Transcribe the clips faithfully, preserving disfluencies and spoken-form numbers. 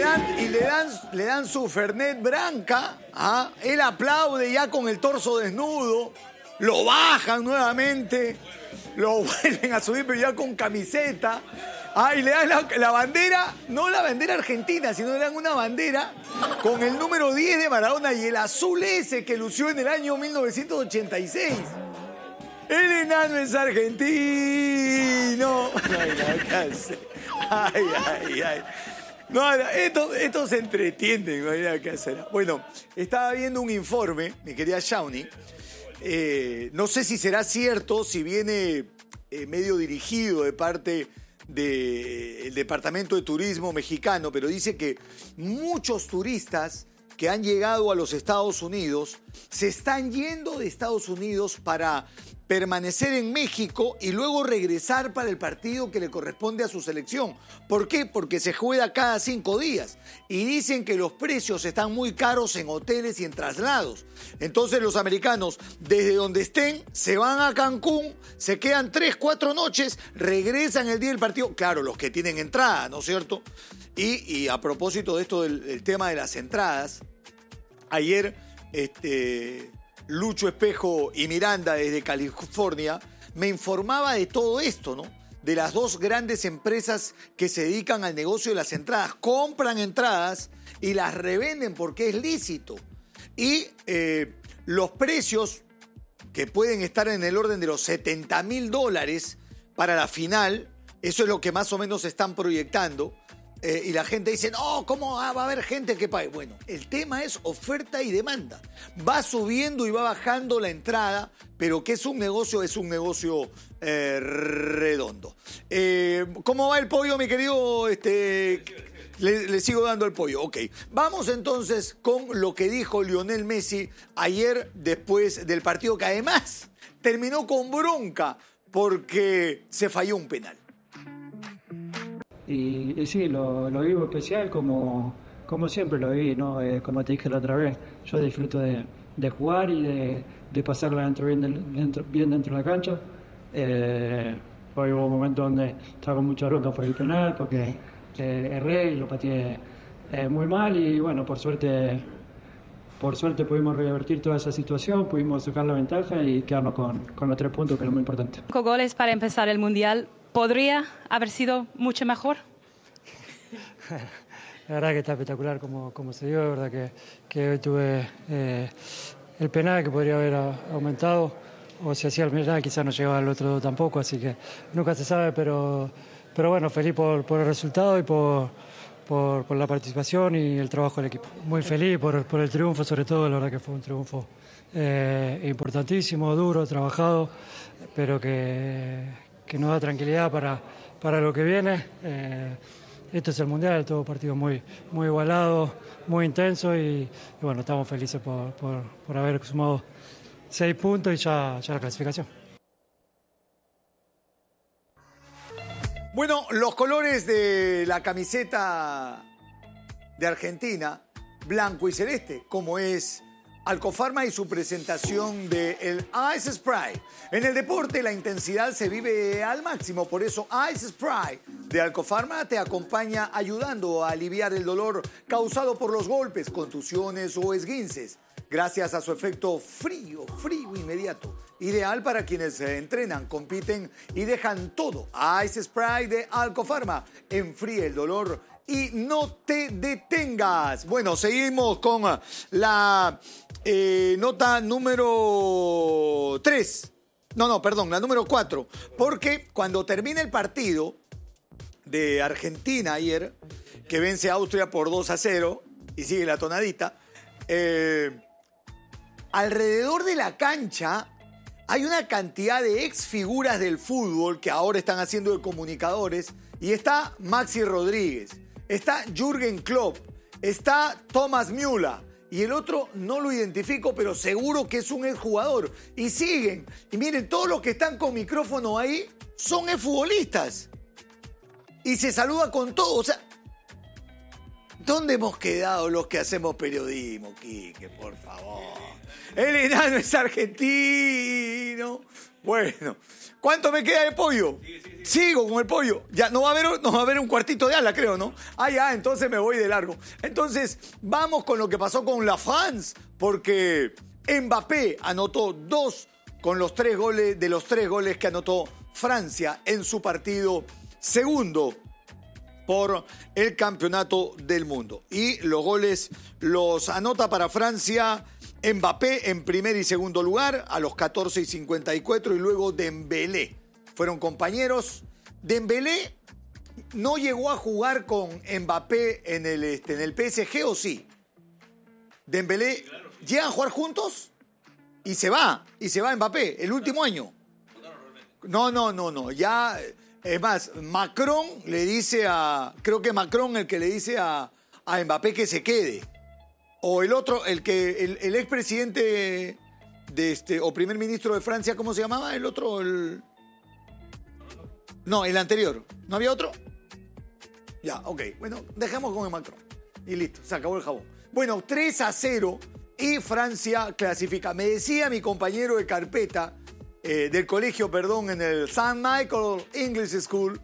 dan, y le dan, le dan su Fernet Branca. ¿Ah? Él aplaude ya con el torso desnudo. Lo bajan nuevamente. Lo vuelven a subir, pero ya con camiseta. Ah, y le dan la, la bandera, no la bandera argentina, sino le dan una bandera con el número diez de Maradona y el azul ese que lució en el año mil novecientos ochenta y seis. El enano es argentino. No hay nada que hacer. Ay, ay, ay. No, esto, esto se entiende, no hay nada que hacer. Bueno, estaba viendo un informe, mi querida Shawnee. Eh, no sé si será cierto, si viene eh, medio dirigido de parte del Departamento de Turismo mexicano, pero dice que muchos turistas que han llegado a los Estados Unidos se están yendo de Estados Unidos para permanecer en México y luego regresar para el partido que le corresponde a su selección. ¿Por qué? Porque se juega cada cinco días. Y dicen que los precios están muy caros en hoteles y en traslados. Entonces los americanos, desde donde estén, se van a Cancún, se quedan tres, cuatro noches, regresan el día del partido. Claro, los que tienen entrada, ¿no es cierto? Y, y a propósito de esto del, del tema de las entradas, ayer este, Lucho Espejo y Miranda desde California me informaba de todo esto, ¿no? De las dos grandes empresas que se dedican al negocio de las entradas. Compran entradas y las revenden porque es lícito. Y eh, los precios que pueden estar en el orden de los setenta mil dólares para la final, eso es lo que más o menos están proyectando. Eh, y la gente dice, no, ¿cómo va a haber gente que pague? Bueno, el tema es oferta y demanda. Va subiendo y va bajando la entrada, pero que es un negocio, es un negocio eh, redondo. Eh, ¿Cómo va el pollo, mi querido? Este, le, le sigo dando el pollo, ok. Vamos entonces con lo que dijo Lionel Messi ayer después del partido, que además terminó con bronca porque se falló un penal. Y, y sí, lo, lo vivo especial como, como siempre lo viví, ¿no? Eh, como te dije la otra vez, yo disfruto de, de jugar y de, de pasarla dentro, bien, dentro, bien dentro de la cancha. Eh, hoy hubo un momento donde estaba con mucha bronca por el penal, porque eh, erré y lo pateé eh, muy mal y bueno, por suerte, por suerte pudimos revertir toda esa situación, pudimos sacar la ventaja y quedarnos con, con los tres puntos, que es lo muy importante. Cinco goles para empezar el Mundial. ¿Podría haber sido mucho mejor? La verdad que está espectacular como, como se dio, la verdad que, que hoy tuve eh, el penal que podría haber aumentado, o si hacía el penal quizás no llegaba al otro tampoco, así que nunca se sabe, pero, pero bueno, feliz por, por el resultado y por, por, por la participación y el trabajo del equipo. Muy feliz por, por el triunfo, sobre todo, la verdad que fue un triunfo eh, importantísimo, duro, trabajado, pero que... que nos da tranquilidad para, para lo que viene. Eh, esto es el Mundial, todo partido muy, muy igualado, muy intenso y, y bueno, estamos felices por, por, por haber sumado seis puntos y ya, ya la clasificación. Bueno, los colores de la camiseta de Argentina, blanco y celeste, como es Alcofarma y su presentación de el Ice Spray. En el deporte la intensidad se vive al máximo, por eso Ice Spray de Alcofarma te acompaña ayudando a aliviar el dolor causado por los golpes, contusiones o esguinces. Gracias a su efecto frío, frío inmediato. Ideal para quienes se entrenan, compiten y dejan todo. Ice Spray de Alcofarma enfría el dolor y no te detengas. Bueno, seguimos con la eh, nota número tres. No, no, perdón, la número cuatro. Porque cuando termina el partido de Argentina ayer, que vence a Austria por dos a cero, y sigue la tonadita, eh, alrededor de la cancha hay una cantidad de ex figuras del fútbol que ahora están haciendo de comunicadores, y está Maxi Rodríguez, está Jürgen Klopp, está Thomas Müller, y el otro no lo identifico, pero seguro que es un exjugador. Y siguen. Y miren, todos los que están con micrófono ahí son exfutbolistas. Y se saluda con todos. O sea, ¿Dónde hemos quedado los que hacemos periodismo, Quique? Por favor. El enano es argentino. Bueno, ¿cuánto me queda de pollo? Sí, sí, sí. Sigo con el pollo. Ya, no va a haber, no va a haber un cuartito de ala, creo, ¿no? Ah, ya, entonces me voy de largo. Entonces, vamos con lo que pasó con la France, porque Mbappé anotó dos con los tres goles, de los tres goles que anotó Francia en su partido segundo por el campeonato del mundo. Y los goles los anota para Francia Mbappé en primer y segundo lugar a los catorce y cincuenta y cuatro, y luego Dembélé. Fueron compañeros. Dembélé no llegó a jugar con Mbappé en el, este, en el P S G, ¿o sí? Dembélé, ¿llegan a jugar juntos? Y se va, y se va Mbappé, el último año. No, no, no, no, ya... Es más, Macron le dice a... Creo que Macron el que le dice a, a Mbappé que se quede. O el otro, el que el, el expresidente de este, o primer ministro de Francia, ¿cómo se llamaba? El otro, el... No, el anterior. ¿No había otro? Ya, ok. Bueno, dejemos con el Macron. Y listo, se acabó el jabón. Bueno, tres a cero y Francia clasifica. Me decía mi compañero de carpeta... Eh, del colegio, perdón, en el Saint Michael English School,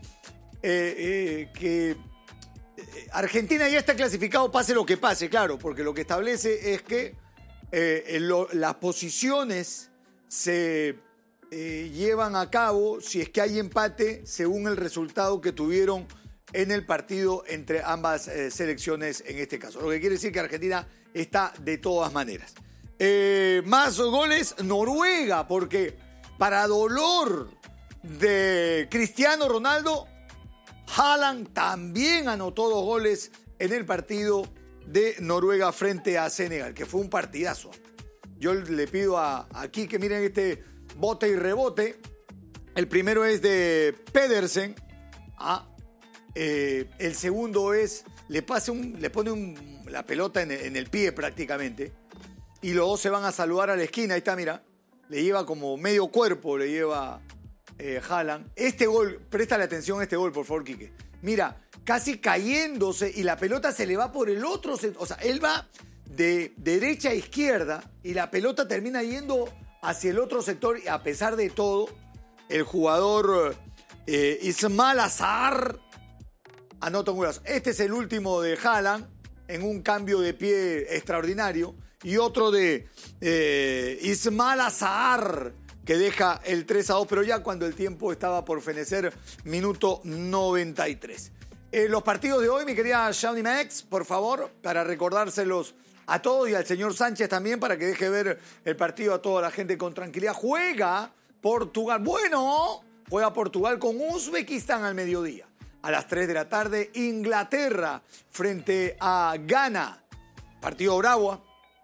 eh, eh, que eh, Argentina ya está clasificado pase lo que pase, claro, porque lo que establece es que eh, lo, las posiciones se eh, llevan a cabo si es que hay empate según el resultado que tuvieron en el partido entre ambas eh, selecciones en este caso. Lo que quiere decir que Argentina está de todas maneras. Eh, más goles, Noruega, porque para dolor de Cristiano Ronaldo, Haaland también anotó dos goles en el partido de Noruega frente a Senegal, que fue un partidazo. Yo le pido a, aquí que miren este bote y rebote. El primero es de Pedersen. Ah, eh, el segundo es, le, pase un, le pone un, la pelota en el, en el pie prácticamente. Y los dos se van a saludar a la esquina. Ahí está, mira. Le lleva como medio cuerpo, le lleva eh, Haaland. Este gol, préstale atención a este gol, por favor, Quique. Mira, casi cayéndose y la pelota se le va por el otro sector. O sea, él va de derecha a izquierda y la pelota termina yendo hacia el otro sector. Y a pesar de todo, el jugador eh, Ismail Azar anota un golazo. Este es el último de Haaland en un cambio de pie extraordinario. Y otro de eh, Ismail Azar, que deja el tres a dos, pero ya cuando el tiempo estaba por fenecer, minuto noventa y tres. Eh, los partidos de hoy, mi querida Shawnee Max, por favor, para recordárselos a todos y al señor Sánchez también, para que deje ver el partido a toda la gente con tranquilidad. Juega Portugal, bueno, juega Portugal con Uzbekistán al mediodía. A las tres de la tarde, Inglaterra frente a Ghana. Partido bravo.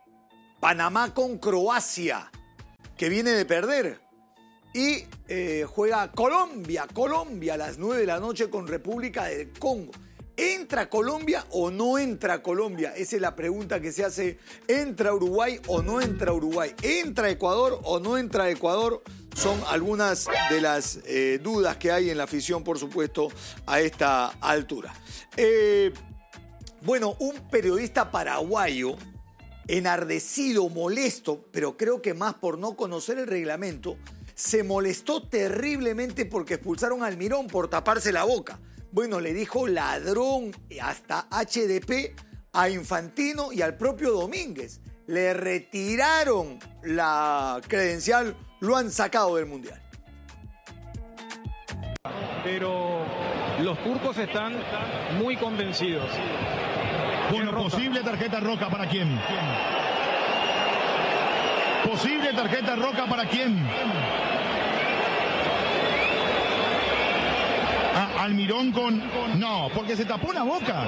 Panamá con Croacia, que viene de perder. Y eh, juega Colombia, Colombia a las nueve de la noche con República del Congo. ¿Entra Colombia o no entra Colombia? Esa es la pregunta que se hace. ¿Entra Uruguay o no entra Uruguay? ¿Entra Ecuador o no entra Ecuador? Son algunas de las eh, dudas que hay en la afición, por supuesto, a esta altura. Eh, bueno, un periodista paraguayo, enardecido, molesto, pero creo que más por no conocer el reglamento, se molestó terriblemente porque expulsaron al Mirón por taparse la boca. Bueno, le dijo ladrón hasta H D P a Infantino y al propio Domínguez. Le retiraron la credencial, lo han sacado del Mundial. Pero los turcos están muy convencidos. Bueno, posible tarjeta roja para quién. Posible tarjeta roja para quién. Ah, Almirón con... No, porque se tapó la boca.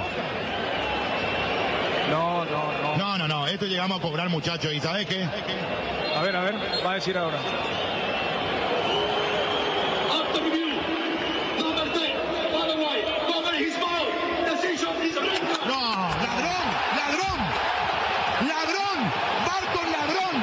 No, no, no. No, no, no. Esto llegamos a cobrar, muchachos. ¿Y sabes qué? A ver, a ver. Va a decir ahora. No, ladrón, ladrón, ladrón, Barton ladrón.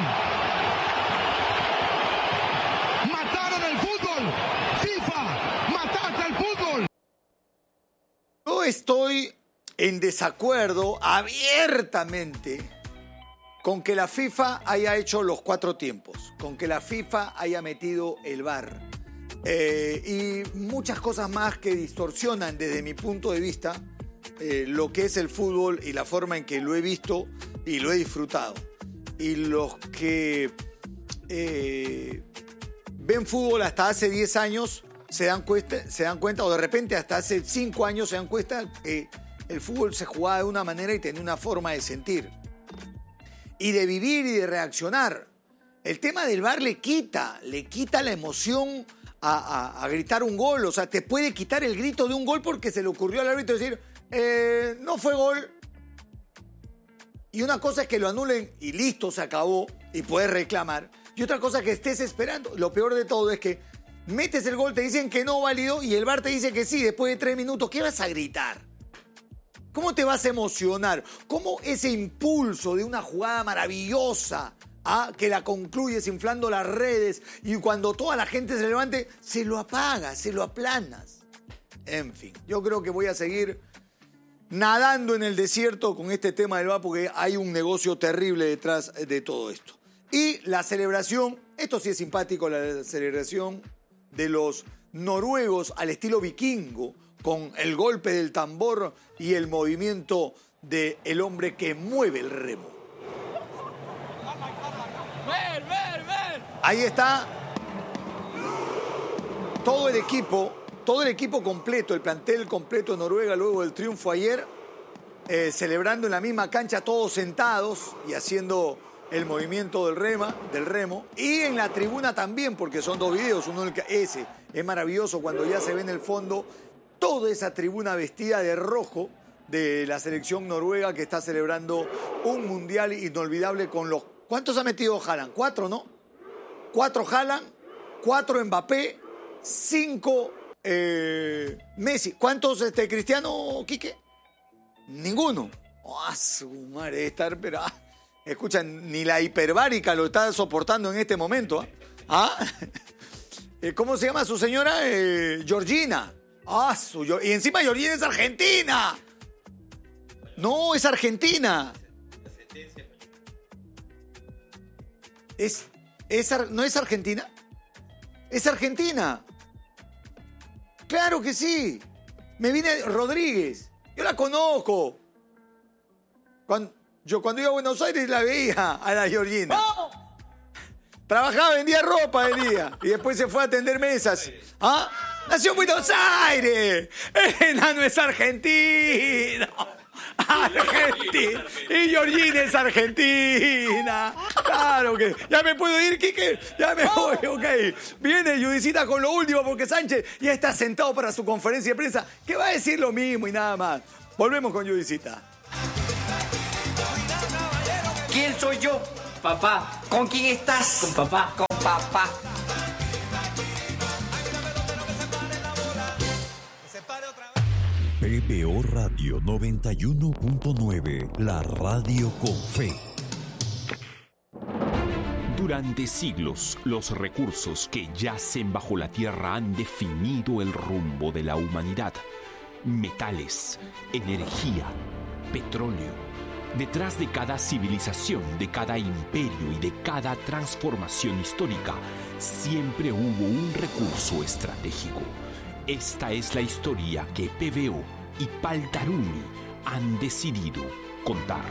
Mataron el fútbol. FIFA, mataste al fútbol. Yo estoy en desacuerdo abiertamente con que la FIFA haya hecho los cuatro tiempos, con que la FIFA haya metido el V A R eh, y muchas cosas más que distorsionan desde mi punto de vista eh, lo que es el fútbol y la forma en que lo he visto y lo he disfrutado. Y los que eh, ven fútbol hasta hace diez años se dan, cuenta, se dan cuenta, o de repente hasta hace cinco años se dan cuenta que el fútbol se jugaba de una manera y tenía una forma de sentir. Y de vivir y de reaccionar. El tema del V A R le quita, le quita la emoción a, a, a gritar un gol. O sea, te puede quitar el grito de un gol porque se le ocurrió al árbitro decir, eh, no fue gol. Y una cosa es que lo anulen y listo, se acabó y puedes reclamar. Y otra cosa es que estés esperando. Lo peor de todo es que metes el gol, te dicen que no válido y el V A R te dice que sí después de tres minutos. ¿Qué vas a gritar? ¿Cómo te vas a emocionar? ¿Cómo ese impulso de una jugada maravillosa ¿ah? que la concluyes inflando las redes y cuando toda la gente se levante, se lo apagas, se lo aplanas? En fin, yo creo que voy a seguir nadando en el desierto con este tema del V A R porque hay un negocio terrible detrás de todo esto. Y la celebración, esto sí es simpático, la celebración de los noruegos al estilo vikingo, con el golpe del tambor y el movimiento del hombre que mueve el remo. Ahí está todo el equipo, todo el equipo completo, el plantel completo de Noruega luego del triunfo ayer, eh, celebrando en la misma cancha, todos sentados y haciendo el movimiento del, rema, del remo. Y en la tribuna también, porque son dos videos, uno el que, ese es maravilloso cuando ya se ve en el fondo toda esa tribuna vestida de rojo de la selección noruega que está celebrando un mundial inolvidable con los... ¿Cuántos ha metido Haaland? Cuatro, ¿no? Cuatro Haaland, cuatro Mbappé, cinco eh, Messi. ¿Cuántos este, Cristiano, Quique? Ninguno. ¡Ah, oh, su madre! Debe estar, pero... Ah, escucha, ni la hiperbárica lo está soportando en este momento. ¿eh? ¿Ah? ¿Cómo se llama su señora? Eh, Georgina. Ah, su, y encima Georgina es argentina. No, es argentina. Es, es, ¿No es argentina? Es argentina. Claro que sí. Me vine Rodríguez. Yo la conozco. Cuando, yo cuando iba a Buenos Aires la veía a la Georgina. ¡Oh! Trabajaba, vendía ropa, venía. Y después se fue a atender mesas. ¿Ah? Nació en Buenos Aires. El enano es argentino. Argentina. Y Georgina es argentina. Claro que. Ya me puedo ir, Quique. Ya me voy, ok. Viene Judicita con lo último porque Sánchez ya está sentado para su conferencia de prensa, que va a decir lo mismo y nada más. Volvemos con Judicita. ¿Quién soy yo? Papá. ¿Con quién estás? Con papá. Con papá. P B O Radio noventa y uno punto nueve, la radio con fe. Durante siglos, los recursos que yacen bajo la tierra han definido el rumbo de la humanidad. Metales, energía, petróleo. Detrás de cada civilización, de cada imperio y de cada transformación histórica, siempre hubo un recurso estratégico. Esta es la historia que P B O y Paltaruni han decidido contar.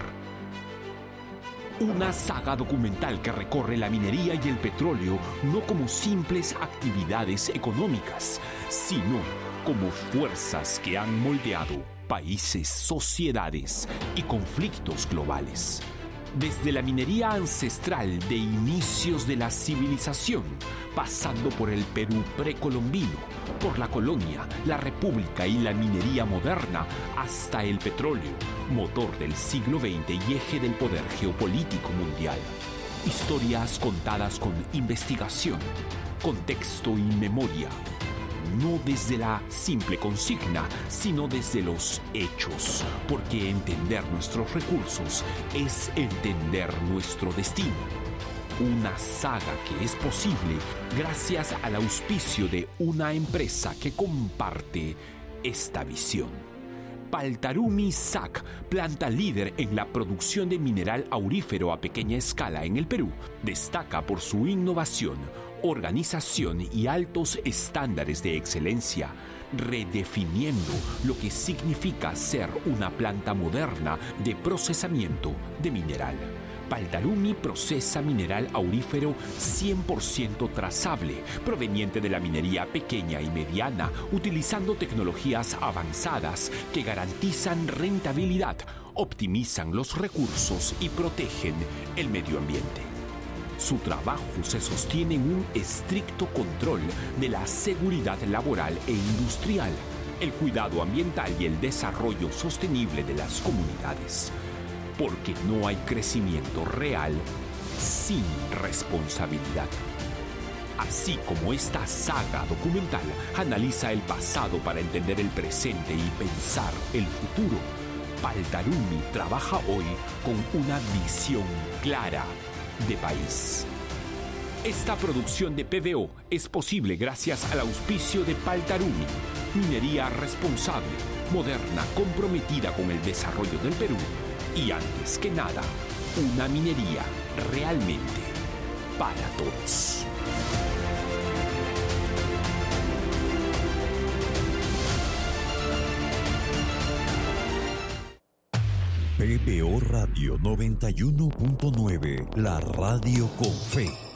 Una saga documental que recorre la minería y el petróleo no como simples actividades económicas, sino como fuerzas que han moldeado países, sociedades y conflictos globales. Desde la minería ancestral de inicios de la civilización, pasando por el Perú precolombino, por la colonia, la república y la minería moderna, hasta el petróleo, motor del siglo veinte y eje del poder geopolítico mundial. Historias contadas con investigación, contexto y memoria. No desde la simple consigna, sino desde los hechos, porque entender nuestros recursos es entender nuestro destino. Una saga que es posible gracias al auspicio de una empresa que comparte esta visión. Paltarumi S A C, planta líder en la producción de mineral aurífero a pequeña escala en el Perú, destaca por su innovación, organización y altos estándares de excelencia, redefiniendo lo que significa ser una planta moderna de procesamiento de mineral. Paltarumi procesa mineral aurífero cien por ciento trazable, proveniente de la minería pequeña y mediana, utilizando tecnologías avanzadas que garantizan rentabilidad, optimizan los recursos y protegen el medio ambiente. Su trabajo se sostiene en un estricto control de la seguridad laboral e industrial, el cuidado ambiental y el desarrollo sostenible de las comunidades. Porque no hay crecimiento real sin responsabilidad. Así como esta saga documental analiza el pasado para entender el presente y pensar el futuro, Paltarumi trabaja hoy con una visión clara de país. Esta producción de P V O es posible gracias al auspicio de Paltarumi, minería responsable, moderna, comprometida con el desarrollo del Perú y, antes que nada, una minería realmente para todos. P B O Radio noventa y uno punto nueve, la radio con fe.